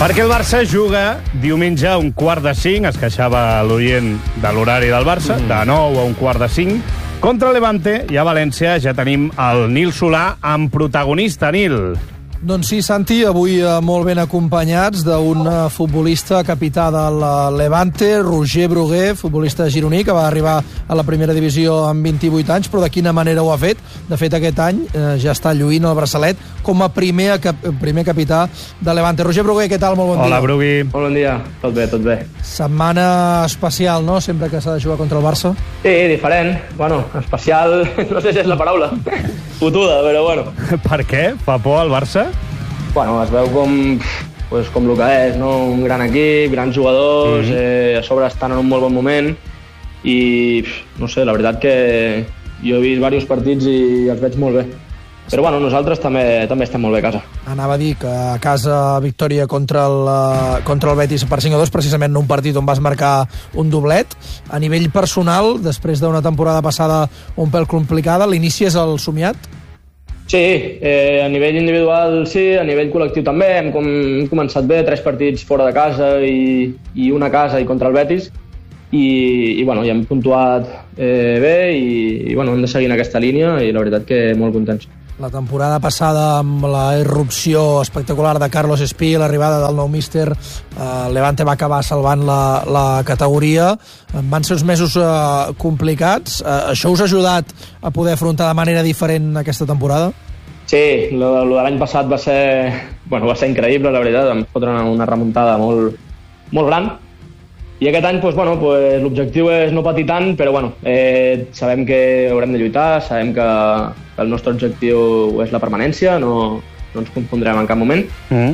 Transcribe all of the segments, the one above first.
Perquè el Barça juga diumenge a 4:45, es queixava l'oient de l'horari del Barça, de 9 a 4:45, contra Levante, i a València ja tenim el Nil Solà amb protagonista. Nil. Doncs sí, Santi, avui molt ben acompanyats d'un futbolista capità del Levante, Roger Brugué, futbolista gironí, que va arribar a la primera divisió amb 28 anys, però de quina manera ho ha fet? De fet, aquest any ja està lluint el braçalet com a primer capità de Levante. Roger Brugué, què tal? Molt bon dia. Hola, Brugui. Molt bon dia. Tot bé, tot bé. Setmana especial, no?, sempre que s'ha de jugar contra el Barça. Sí, diferent. Bueno, especial, no sé si és la paraula. Fotuda, però bueno. Per què? Fa por al Barça? Bueno, es veu com el que és, no? Un gran equip, grans jugadors, a sobre estan en un molt bon moment i, no sé, la veritat que jo he vist diversos partits i els veig molt bé. Però bueno, nosaltres també estem molt bé a casa. Anava a dir que a casa victòria contra el Betis per 5-2, precisament un partit on vas marcar un doblet. A nivell personal, després d'una temporada passada un pèl complicada, l'inici és el somiat? Sí, a nivell individual sí, a nivell col·lectiu també. Hem començat bé, 3 partits fora de casa i una a casa i contra el Betis. I bueno, ja hem puntuat bé i bueno, hem de seguir en aquesta línia i la veritat que molt contents. La temporada passada, amb la irrupció espectacular de Carlos Espí, l'arribada del nou míster, Levante va acabar salvant la categoria. Van ser uns mesos complicats. Això us ha ajudat a poder afrontar de manera diferent aquesta temporada? Sí, lo de l'any passat va ser increïble, la veritat. Vam fotre una remuntada molt, molt gran. I aquest any l'objectiu és no patir tant, però sabem que haurem de lluitar, sabem que el nostre objectiu és la permanència, no ens confondrem en cap moment.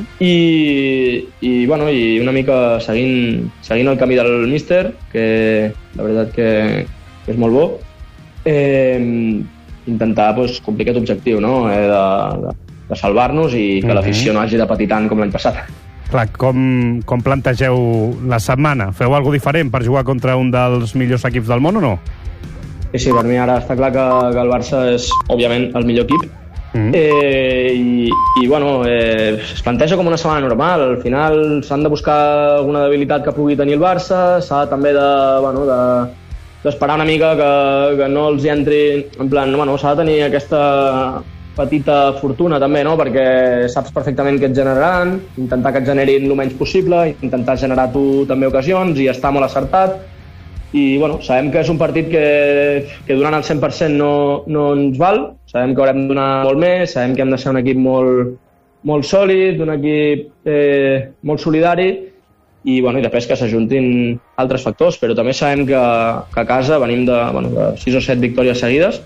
I una mica seguint el camí del míster, que la veritat que és molt bo, intentar complir aquest objectiu, no? De salvar-nos i que l'afició no hagi de patir tant com l'any passat. Clar, com plantegeu la setmana? Feu alguna cosa diferent per jugar contra un dels millors equips del món o no? Sí, per mi ara està clar que el Barça és, òbviament, el millor equip. Es planteja com una setmana normal. Al final s'han de buscar alguna debilitat que pugui tenir el Barça, s'ha també d'esperar una mica que no els hi entri... En plan, s'ha de tenir aquesta petita fortuna també, no? Perquè saps perfectament què et generaran, intentar que et generin el menys possible, intentar generar tu també ocasions i estar molt acertat. I sabem que és un partit que donant el 100% no ens val, sabem que haurem de donar molt més, sabem que hem de ser un equip molt sòlid, un equip molt solidari i després que s'ajuntin altres factors, però també sabem que a casa venim de 6 o 7 victòries seguides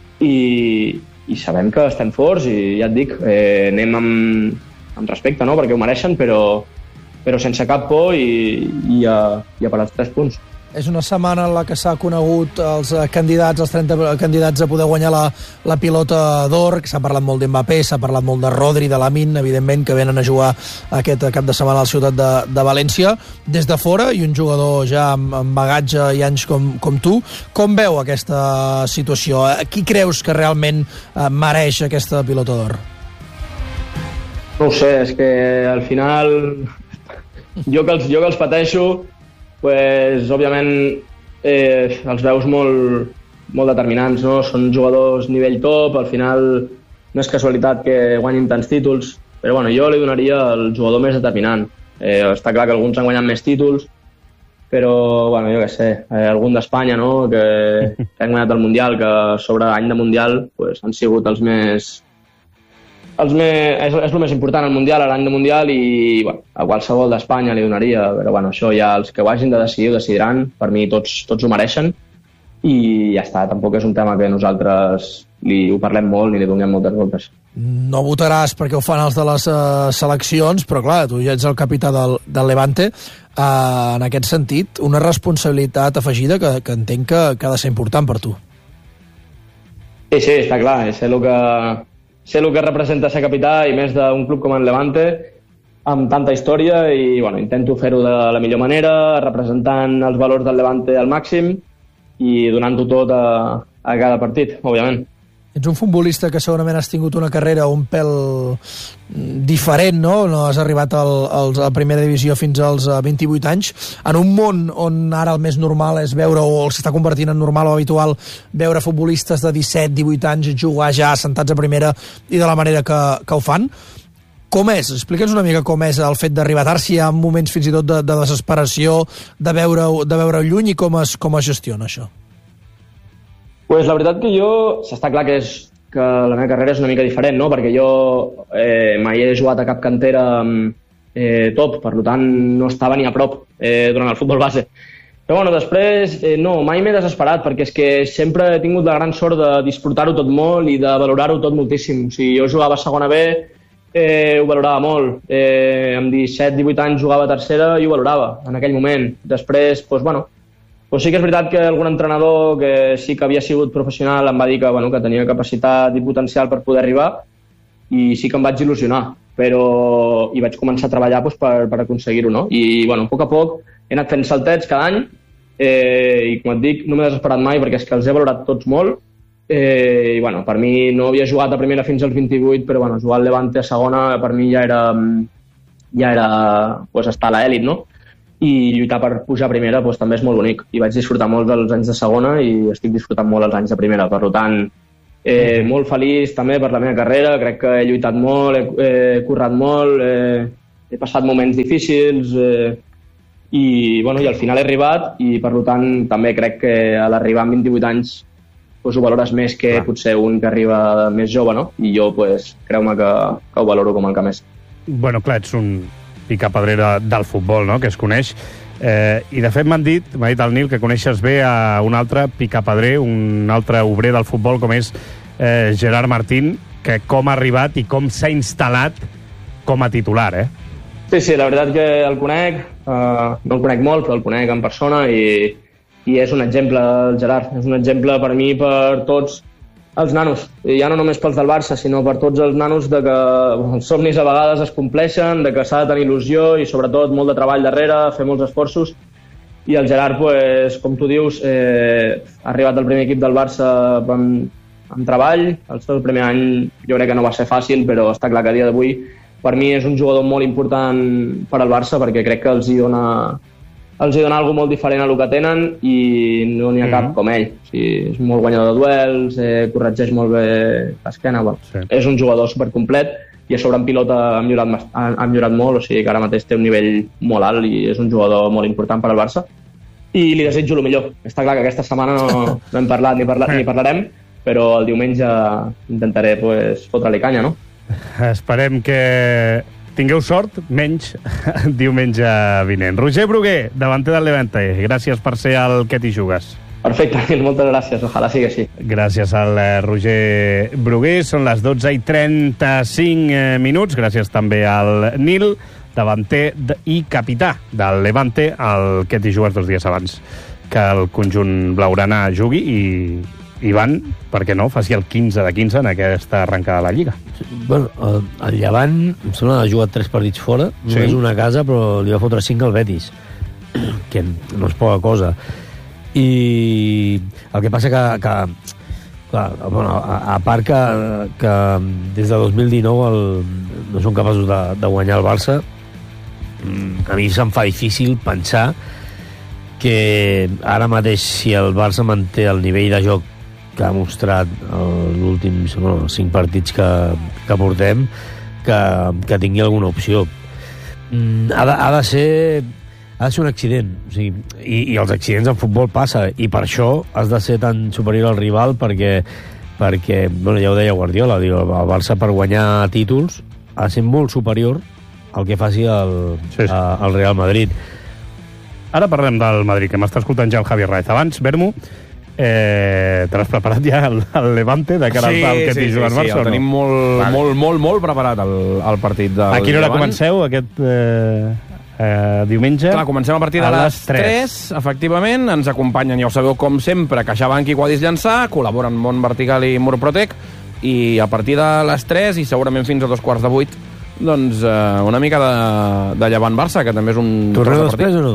i sabem que estem forts i ja et dic, anem amb respecte, no? Perquè ho mereixen, però sense cap por i a per als 3 punts. És una setmana en la que s'ha conegut els 30 candidats a poder guanyar la pilota d'or, que s'ha parlat molt d'Mbappé, s'ha parlat molt de Rodri, de Lamine, evidentment, que venen a jugar aquest cap de setmana a la ciutat de València. Des de fora, i un jugador ja amb bagatge i anys com tu, com veu aquesta situació? Qui creus que realment mereix aquesta pilota d'or? No ho sé, és que al final jo que els pateixo, òbviament els veus molt determinants, no? Són jugadors nivell top, al final no és casualitat que guanyin tants títols, però jo li donaria el jugador més determinant. Està clar que alguns han guanyat més títols, però jo què sé, algun d'Espanya, no? Que han guanyat el Mundial, que sobre any de Mundial han sigut els més... és el més important, el Mundial, l'any de Mundial, i a qualsevol d'Espanya li donaria, però això ja els que ho hagin de decidir ho decidiran. Per mi tots ho mereixen i ja està, tampoc és un tema que nosaltres ho parlem molt ni li donem moltes voltes. No votaràs perquè ho fan els de les seleccions, però clar, tu ja ets el capità del Levante. En aquest sentit, una responsabilitat afegida que entenc que ha de ser important per tu. Sí, està clar, sé el que representa ser capità i més d'un club com el Levante amb tanta història i intento fer-ho de la millor manera, representant els valors del Levante al màxim i donant-ho tot a cada partit, òbviament. Ets un futbolista que segurament has tingut una carrera un pèl diferent, no? No has arribat a primera divisió fins als 28 anys. En un món on ara el més normal és veure, o s'està convertint en normal o habitual, veure futbolistes de 17-18 anys jugar ja assentats a primera i de la manera que ho fan, com és? Explica'ns una mica com és el fet d'arribar tard, si hi ha moments fins i tot de desesperació, de veure lluny, i com es gestiona això? Pues la veritat que s'està clar que la meva carrera és una mica diferent, no? Perquè jo mai he jugat a cap cantera top, per tant no estava ni a prop durant el futbol base. Però bueno, després no, mai m'he desesperat, perquè és que sempre he tingut la gran sort de disfrutar-ho tot molt i de valorar-ho tot moltíssim. O sigui, jo jugava a segona B, ho valorava molt. Amb 17-18 anys jugava a tercera i ho valorava en aquell moment. Després, doncs bueno, pues sí que és veritat que algun entrenador que sí que havia sigut professional em va dir que, que tenia capacitat i potencial per poder arribar, i sí que em vaig il·lusionar, i vaig començar a treballar per aconseguir-ho, no? I a poc a poc he anat fent saltets cada any, i com et dic, no m'he desesperat mai perquè és que els he valorat tots molt, i per mi no havia jugat a primera fins als 28, però jugar al Levante a segona per mi ja era estar a l'elit, no? I lluitar per pujar a primera també és molt bonic, i vaig disfrutar molt dels anys de segona i estic disfrutant molt els anys de primera, per tant molt feliç també per la meva carrera. Crec que he lluitat molt, he currat molt, he passat moments difícils, i al final he arribat, i per tant també crec que a l'arribar amb 28 anys ho valores més que potser un que arriba més jove, no? I jo creu-me que ho valoro com el que més. Bueno, clar, ets un picapedrera del futbol, no?, que es coneix. I de fet m'ha dit el Nil que coneixes bé a un altre picapedrer, un altre obrer del futbol, com és Gerard Martín, que com ha arribat i com s'ha instal·lat com a titular, Sí, la veritat que el conec, no el conec molt, però el conec en persona, i és un exemple, el Gerard. És un exemple per mi, per tots els nanos, i ja no només pels del Barça, sinó per tots els nanos, de que els somnis a vegades es compleixen, de que s'ha de tenir il·lusió i sobretot molt de treball darrere, fer molts esforços. I el Gerard, com tu dius, ha arribat al primer equip del Barça amb treball. El seu primer any jo crec que no va ser fàcil, però està clar que a dia d'avui per mi és un jugador molt important per al Barça, perquè crec que els hi dona alguna molt diferent a el que tenen, i no n'hi ha cap com ell. O sigui, és molt guanyador de duels, corregeix molt bé l'esquena. Sí. És un jugador supercomplet, i a sobre en pilota ha millorat molt, o sigui que ara mateix té un nivell molt alt i és un jugador molt important per al Barça, i li desitjo el millor. Està clar que aquesta setmana no hem parlat ni parlarem, però el diumenge intentaré fotre-li canya, no? Esperem que tingueu sort, menys diumenge vinent. Roger Brugué, davanter del Levante, gràcies per ser el que t'hi jugues. Perfecte, moltes gràcies, ojalà sigui així. Gràcies al Roger Brugué, són les 12:35 minuts, gràcies també al Nil, davanter i capità del Levante, el que t'hi jugues 2 dies abans que el conjunt blaugrana jugui, i van, per què no, faci el 15 de 15 en aquesta arrencada de la Lliga. Bueno, el Llevant em sembla que ha jugat 3 partits fora, només una casa, però li va fotre 5 al Betis, que no és poca cosa. I el que passa que clar, a part que des de 2019 no són capaços de guanyar el Barça, a mi se'm fa difícil pensar que ara mateix, si el Barça manté el nivell de joc que ha mostrat els últims 5 partits que portem, que tingui alguna opció. Ha de ser un accident, o sigui, i els accidents en futbol passa, i per això has de ser tan superior al rival, perquè ja ho deia Guardiola, diu, el Barça per guanyar títols ha de ser molt superior al que faci el Real Madrid. Ara parlem del Madrid, que m'està escoltant ja el Javier Raez. Abans, Bermu, te l'has preparat ja el Levante de cara al que t'hi juga al Barça? Sí, el tenim molt preparat, el partit del Levante. A quina hora comenceu aquest diumenge? Clar, comencem a partir de les 3, efectivament. Ens acompanyen, ja ho sabeu, com sempre, CaixaBank i Quadis Llançà, col·laboren Mont Vertical i Murprotec, i a partir de les 3 i segurament fins a 7:15 doncs, una mica de Llevant-Barça, que també és un... Tornem després o no?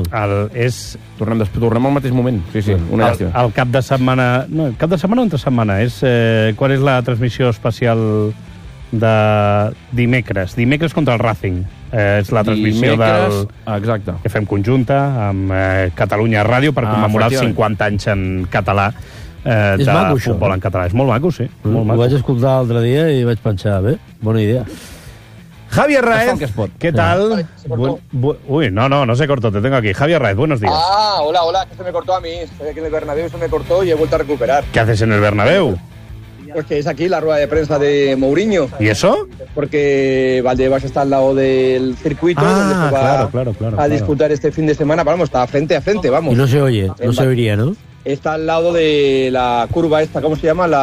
Tornem al mateix moment, sí, una llàstima. El cap de setmana... No, cap de setmana o entre setmana? Quan és la transmissió especial de dimecres? Dimecres contra el Racing. És la transmissió exacte, que fem conjunta amb Catalunya Ràdio per commemorar els 50 anys en català de maco, futbol això. En català. És molt maco, sí. Molt maco. Ho vaig escoltar l'altre dia i vaig pensar, bé, bona idea. Javier Raez, ¿qué tal? Uy, no se cortó, te tengo aquí. Javier Raez, buenos días. Hola, que se me cortó a mí. Estoy aquí en el Bernabéu, se me cortó y he vuelto a recuperar. ¿Qué haces en el Bernabéu? Pues que es aquí la rueda de prensa de Mourinho. ¿Y eso? Porque Valdebebas está al lado del circuito donde se va a disputar este fin de semana. Vamos, está frente a frente, vamos. Y no se oye, no se oiría, ¿no? Está al lado de la curva esta, ¿cómo se llama?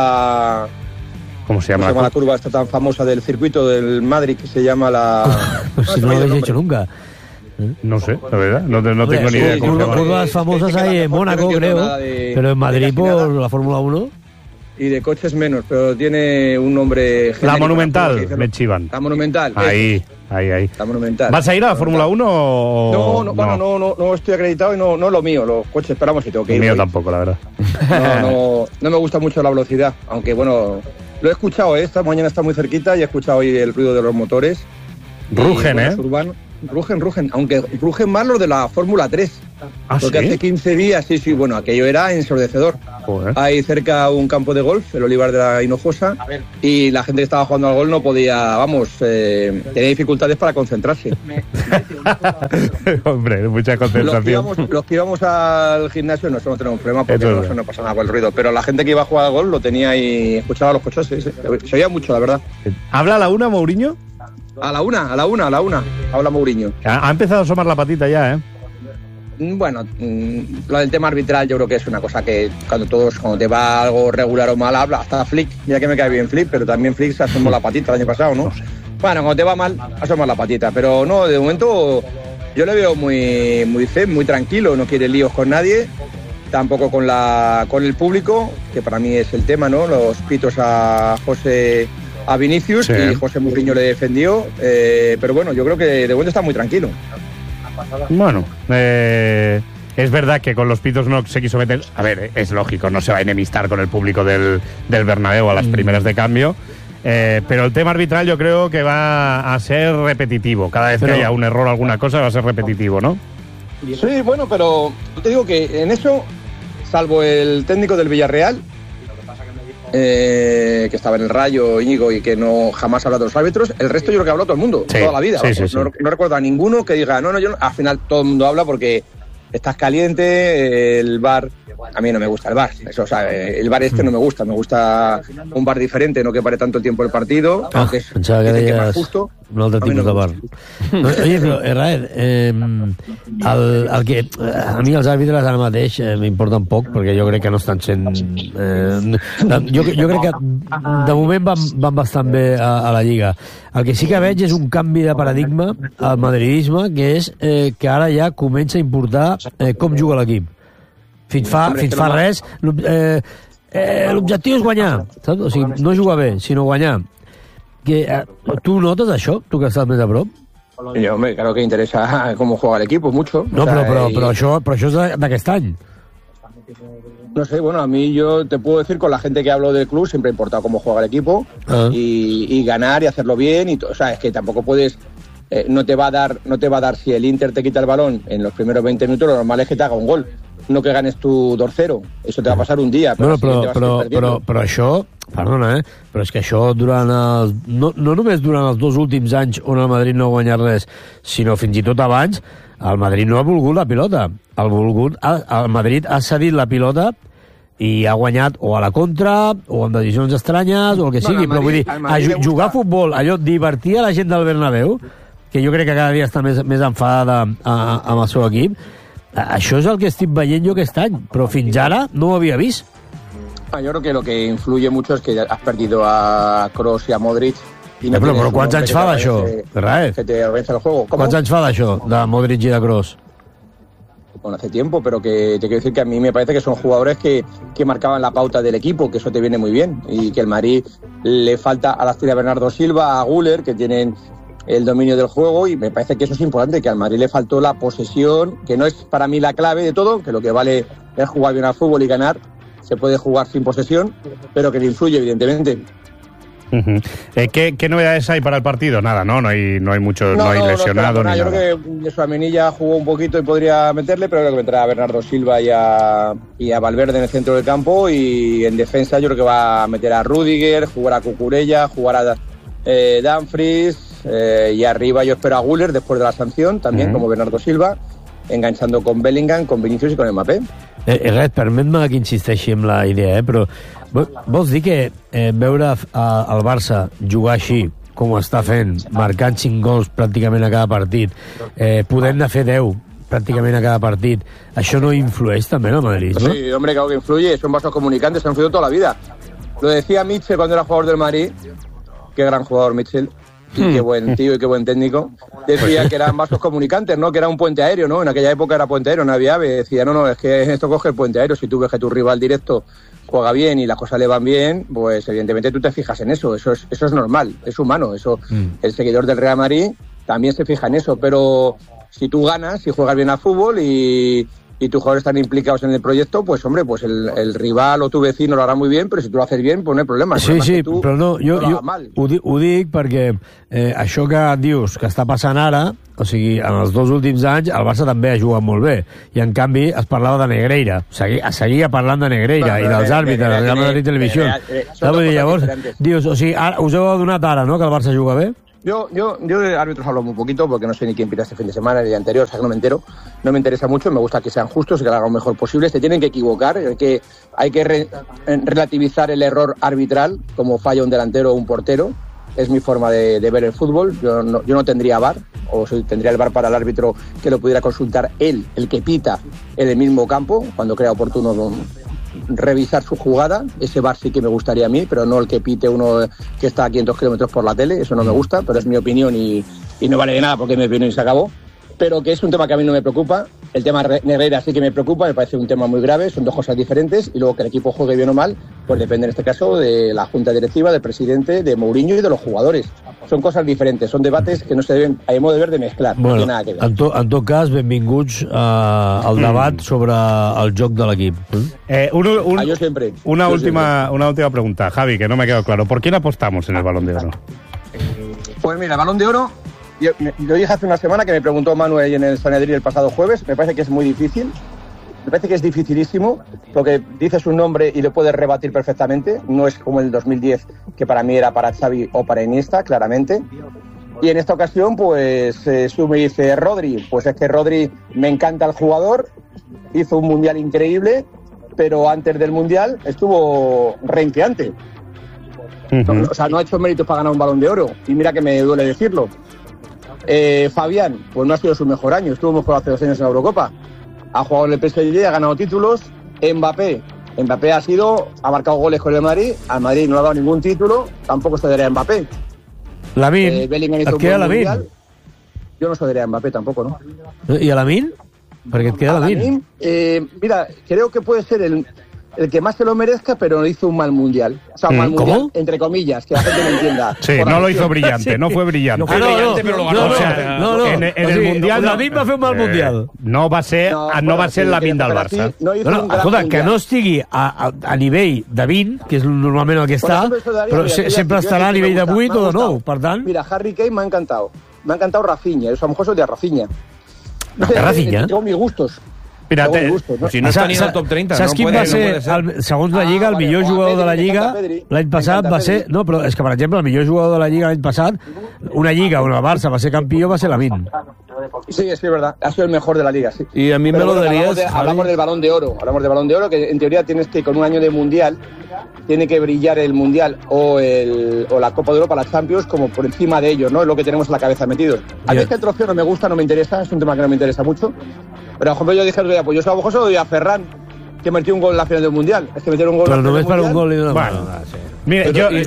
¿Cómo se llama la curva esta tan famosa del circuito del Madrid que se llama la... Si no lo habéis hecho nunca. No sé, la verdad, no tengo ni idea. Curvas famosas hay en Mónaco, creo, pero en Madrid por la Fórmula 1... Y de coches menos, pero tiene un nombre genérico. La Monumental, me chivan. La Monumental. Ahí. La Monumental. ¿Vas a ir a la Fórmula 1 o...? No estoy acreditado y no es lo mío. Los coches, esperamos si tengo que ir. El mío tampoco, la verdad. No me gusta mucho la velocidad, aunque bueno, lo he escuchado, esta mañana está muy cerquita y he escuchado hoy el ruido de los motores. Rugen, Rugen, aunque rugen más los de la Fórmula 3. Porque hace 15 días, sí, bueno, aquello era ensordecedor. Joder. Hay cerca un campo de golf, el Olivar de la Hinojosa, y la gente que estaba jugando al golf no podía, tenía dificultades para concentrarse. Hombre, mucha concentración. Los que íbamos al gimnasio no tenemos problema porque no pasa nada con el ruido, pero la gente que iba a jugar al golf lo tenía y escuchaba los coches, se oía mucho, la verdad. ¿Habla a la una, Mourinho? A la una, habla Mourinho. Ha empezado a asomar la patita ya, ¿eh? Bueno, lo del tema arbitral yo creo que es una cosa que cuando te va algo regular o mal habla, hasta Flick, mira que me cae bien Flick, pero también Flick se asomó la patita el año pasado, ¿no? Bueno, cuando te va mal, asomas la patita, pero no, de momento yo le veo muy zen, muy tranquilo, no quiere líos con nadie, tampoco con el público, que para mí es el tema, ¿no? Los pitos a Vinicius, sí. Y José Mourinho le defendió, pero bueno, yo creo que de momento está muy tranquilo. Bueno, es verdad que con los pitos no se quiso meter... A ver, es lógico, no se va a enemistar con el público del Bernabéu a las primeras de cambio, pero el tema arbitral yo creo que va a ser repetitivo. Cada vez que haya un error o alguna cosa va a ser repetitivo, ¿no? Sí, bueno, pero yo te digo que en eso, salvo el técnico del Villarreal, que estaba en el Rayo, Íñigo, y que no jamás habla de los árbitros, el resto yo creo que habló todo el mundo, toda la vida. Sí. No recuerdo a ninguno que diga, yo al final todo el mundo habla porque estás caliente, el VAR, a mí no me gusta el VAR, eso, o sea, el VAR no me gusta un VAR diferente, no que pare tanto el tiempo el partido, aunque es más justo. Un altre tipus de VAR. Oye, però, Raed, a mi els àrbitres ara mateix m'importen poc, perquè jo crec que no estan sent... Jo crec que de moment van bastant bé a la Lliga. El que sí que veig és un canvi de paradigma al madridisme, que és que ara ja comença a importar com juga l'equip. Fins fa res, l'objectiu és guanyar, saps? O sigui, no jugar bé, sinó guanyar. ¿Tú notas això, tú que estás més a prop? Yo, hombre, claro que interesa cómo juega el equipo, mucho. No, pero això és d'aquest any. No sé, bueno, a mí yo te puedo decir, con la gente que hablo del club, siempre ha importado cómo juega el equipo y ganar y hacerlo bien. O sea, es que tampoco puedes... no te va a dar si el Inter te quita el balón en los primeros 20 minutos, lo normal es que te haga un gol, no que ganes tu 2-0. Eso te va a pasar un día. Però això, perdona, però és que això no només durant els 2 últims anys on el Madrid no ha guanyat res, sinó fins i tot abans, el Madrid no ha volgut la pilota. El Madrid ha cedit la pilota i ha guanyat o a la contra, o amb decisions estranyes, o el que sigui. Però vull dir, jugar a futbol, allò, divertir a la gent del Bernabéu, que jo crec que cada dia està més enfadada amb el seu equip, això és el que estic veient jo aquest any, però fins ara no ho havia vist. Yo creo que lo que influye mucho es que has perdido a Kroos y a Modric. Però quants anys fa d'això, Raed? Que te organiza el juego. Quants anys fa d'això, de Modric i de Kroos? Bueno, hace tiempo, pero que te quiero decir que a mí me parece que son jugadores que marcaban la pauta del equipo, que eso te viene muy bien, y que el Madrid le falta a la estrella Bernardo Silva, a Güler, que tienen el dominio del juego, y me parece que eso es importante, que al Madrid le faltó la posesión, que no es para mí la clave de todo, que lo que vale es jugar bien al fútbol y ganar. Se puede jugar sin posesión, pero que le influye, evidentemente. ¿Qué novedades hay para el partido? Nada, ¿no? No hay mucho, no hay lesionado. Yo creo que Tchouaméni jugó un poquito y podría meterle, pero creo que meterá a Bernardo Silva y a Valverde en el centro del campo, y en defensa yo creo que va a meter a Rüdiger, jugar a Cucurella, jugar a Dumfries, y arriba yo espero a Güler después de la sanción, también como Bernardo Silva, enganchando con Bellingham, con Vinicius i con Mbappé. Permet-me que insisteixi amb la idea, però vols dir que veure el Barça jugar així, com ho està fent, marcant 5 gols pràcticament a cada partit, podent fer 10 prácticamente a cada partido, ¿eso no influye también al Madrid, no? Sí, hombre, claro que influye, son vasos comunicantes, han influido toda la vida. Lo decía Mitchell cuando era jugador del Madrid, qué gran jugador Mitchell, y qué buen tío y qué buen técnico. Decía que eran vasos comunicantes, ¿no? Que era un puente aéreo, ¿no? En aquella época era puente aéreo, no había ave. Decía, no, es que esto coge el puente aéreo. Si tú ves que tu rival directo juega bien y las cosas le van bien, pues evidentemente tú te fijas en eso. Eso es normal, es humano. Eso, el seguidor del Real Madrid también se fija en eso. Pero si tú ganas, si juegas bien al fútbol y tus jugadores están implicados en el proyecto, pues hombre, pues el rival o tu vecino lo hará muy bien, però si tu lo haces bien, pues no hay problema. Sí, però no, jo ho dic perquè això que dius que està passant ara, o sigui, en els 2 últims anys el Barça també ha jugat molt bé, i en canvi es parlava de Negreira, seguia parlant de Negreira i dels àrbitres, de Real Madrid Televisió. Llavors, dius, o sigui, us heu adonat ara, no?, que el Barça juga bé? Yo de árbitros hablo muy poquito porque no sé ni quién pita este fin de semana, el día anterior, o sea que no me entero. No me interesa mucho, me gusta que sean justos y que lo hagan lo mejor posible. Se tienen que equivocar, hay que relativizar el error arbitral, como falla un delantero o un portero. Es mi forma de ver el fútbol. Yo no tendría VAR, o tendría el VAR para el árbitro que lo pudiera consultar él, el que pita en el mismo campo, cuando crea oportuno revisar su jugada. Ese VAR sí que me gustaría a mí, pero no el que pite uno que está a 500 kilómetros por la tele. Eso no me gusta, pero es mi opinión y no vale de nada porque es mi opinión y se acabó. Pero que es un tema que a mí no me preocupa. El tema Negreira sí que me preocupa, me parece un tema muy grave, son 2 cosas diferentes, y luego que el equipo juegue bien o mal, pues depende en este caso de la junta directiva, del presidente, de Mourinho y de los jugadores. Son cosas diferentes, son debates que no se deben, a mi modo de ver, de mezclar. Bueno, no tiene nada que ver. En tot cas, benvinguts al debat sobre el joc de l'equip. Yo siempre. Una última pregunta, Javi, que no me ha quedado claro. ¿Por quién apostamos en el Balón de Oro? Pues mira, el Balón de Oro, yo dije hace una semana que me preguntó Manuel en el Sanedrín el pasado jueves, me parece que es muy difícil, me parece que es dificilísimo, porque dices un nombre y lo puedes rebatir perfectamente, no es como el 2010, que para mí era para Xavi o para Iniesta, claramente. Y en esta ocasión, pues, tú me dices, Rodri, pues es que Rodri me encanta el jugador, hizo un mundial increíble, pero antes del mundial estuvo renqueante. O sea, no ha hecho méritos para ganar un Balón de Oro, y mira que me duele decirlo. Fabián, pues no ha sido su mejor año, estuvo mejor hace 2 años en la Eurocopa. Ha jugado en el PSG, ha ganado títulos. Mbappé ha marcado goles con el Madrid, al Madrid no le ha dado ningún título, tampoco se daría a Mbappé. Lamine, et queda Lamine? Yo no se daría a Mbappé tampoco, ¿no? ¿Y a Lamine? Perquè et queda Lamine. Mira, creo que puede ser el que más se lo merezca, pero hizo un mal mundial. O sea, un mal mundial, ¿cómo? entre comillas, que la gente no entienda. Sí, no lo hizo brillante, no fue brillante. No fue brillante, pero lo ganó. O sea, no. En el Mundial... Lamine va fer un mal mundial. No va ser el Lamine del Barça. Escolta, que no estigui a nivell de 20, que és normalment el que està, però sempre estarà a nivell de 8 o de 9, per tant... Mira, Harry Kane me ha encantado. Me ha encantado Rafinha, eso a lo mejor soy de Rafinha. Rafinha? Tengo mis gustos. Mira, si no està ni en el top 30, saps quin va ser, segons la Lliga, el millor jugador de la Lliga l'any passat va ser... No, però és que, per exemple, el millor jugador de la Lliga l'any passat, una Lliga on el Barça va ser campió, va ser Lamine. Sí, es verdad, ha sido el mejor de la Liga, sí. Y a mí me lo darías... Hablamos del Balón de Oro, que en teoría tienes que, con un año de Mundial, tiene que brillar el Mundial o la Copa de Europa, la Champions, como por encima de ellos, ¿no? Es lo que tenemos en la cabeza metidos. A mí este trofeo no me gusta, no me interesa, es un tema que no me interesa mucho. Pero, por ejemplo, yo dije, pues yo a lo mejor se lo doy a Ferran, que metió un gol en la final del Mundial. Es que metieron un gol Però en la només per final un gol i una Bueno. mano. Sí. Mira, Pero, jo,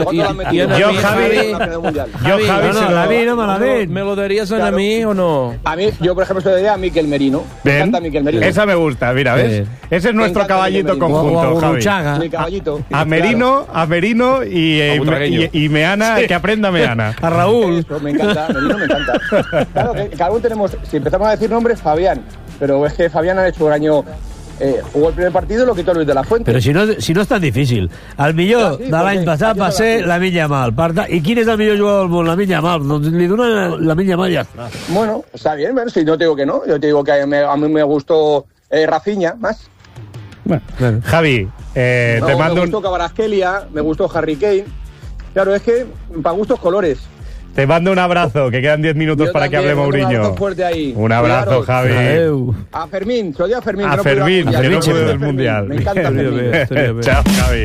Javi, no me la den. ¿Me lo darías a Claro. mí o no? A mí, yo por ejemplo, se lo daría a Mikel Merino. Me Bien. encanta Mikel Merino. Esa me gusta, mira, ¿ves? Ese es nuestro encanta caballito Mikel Merino. O a conjunto, Javi. Gurruchaga. Mi caballito. A Merino A Butragueño. y Meana, que aprenda Meana. A Raúl. Eso, me encanta, Merino me encanta. Claro, que cada uno tenemos, si empezamos a decir nombres, Fabián. Pero es que Fabián ha hecho un año... jugó el primer partido y lo quitó Luis de la Fuente. Però si no és tan difícil. El millor Sí, de l'any perquè passat va aquí ser està Lamine Yamal. I quin és el millor jugador del món? Lamine Yamal. Doncs li donen Lamine Yamal i ja està. Bueno, está bien, bueno, si no te digo que no. Yo te digo que a mí me gustó Rafinha más. Bueno, Javi, te mando me un... gustó Kvaratskhelia, me gustó Harry Kane. Claro, es que para gustos colores. Te mando un abrazo, que quedan 10 minutos Yo para que también, hable un Mourinho. abrazo fuerte ahí. Un abrazo, Cuidaros. Javi. Adéu. A Fermín, se lo digo a Fermín. A que no pudo ir al Fermín, Mundial. que no pudo ir al Fermín, Mundial. Me encanta Fermín. Chao, Javi.